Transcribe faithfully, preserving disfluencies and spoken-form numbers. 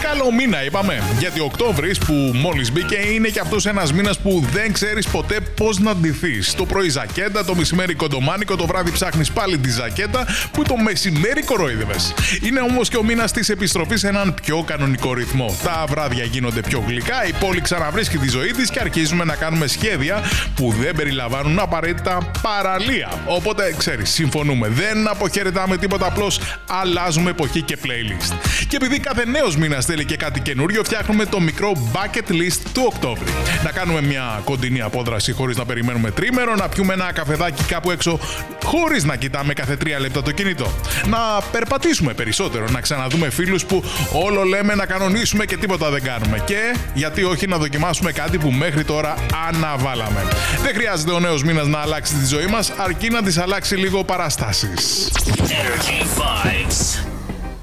Καλό μήνα είπαμε, γιατί ο Οκτώβρης που μόλις μπήκε είναι και αυτός ένας μήνας που δεν ξέρεις ποτέ πώς να ντυθείς. Το πρωί ζακέτα, το μεσημέρι κοντομάνικο, το βράδυ ψάχνεις πάλι τη ζακέτα που το μεσημέρι κορόιδευες. Είναι όμως και ο μήνας της επιστροφής σε έναν πιο κανονικό ρυθμό. Τα βράδια γίνονται πιο γλυκά, η πόλη ξαναβρίσκει τη ζωή της και αρχίζουμε να κάνουμε σχέδια που δεν περιλαμβάνουν απαραίτητα παραλία. Οπότε ξέρεις, συμφωνούμε, δεν αποχαιρετάμε τίποτα, απλώς αλλάζουμε εποχή και playlist. Και επειδή κάθε νέος μήνας θέλει και κάτι καινούριο, φτιάχνουμε το μικρό bucket list του Οκτώβρη. Να κάνουμε μια κοντινή απόδραση χωρίς να περιμένουμε τρίμερο, να πιούμε ένα καφεδάκι κάπου έξω χωρίς να κοιτάμε κάθε τρία λεπτά το κινητό. Να περπατήσουμε περισσότερο, να ξαναδούμε φίλους που όλο λέμε να κανονίσουμε και τίποτα δεν κάνουμε. Και γιατί όχι να δοκιμάσουμε κάτι που μέχρι τώρα αναβάλαμε. Δεν χρειάζεται ο νέος μήνας να αλλάξει τη ζωή μας, αρκεί να της αλλάξει λίγο παραστάσεις. Energy Vibes.